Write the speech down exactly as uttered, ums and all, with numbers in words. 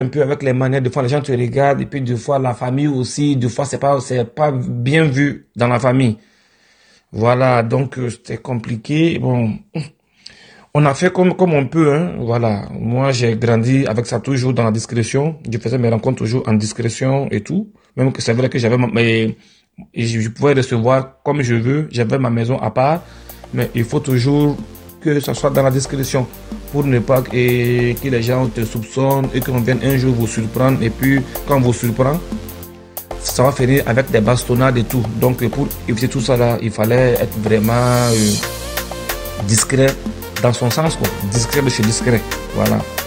un peu avec les manières, des fois les gens te regardent, et puis des fois la famille aussi, des fois c'est pas, c'est pas bien vu dans la famille. Voilà, donc euh, c'était compliqué. Bon, on a fait comme, comme on peut, hein. Voilà, moi j'ai grandi avec ça toujours dans la discrétion. Je faisais mes rencontres toujours en discrétion et tout. Même que c'est vrai que j'avais ma- mais je, je pouvais recevoir comme je veux. J'avais ma maison à part, mais il faut toujours que ça soit dans la discrétion pour ne pas que, et que les gens te soupçonnent et qu'on vienne un jour vous surprendre. Et puis quand on vous surprend, ça va finir avec des bastonnades et tout. Donc pour éviter tout ça là, il fallait être vraiment euh, discret dans son sens, quoi. Discret de chez discret. Voilà.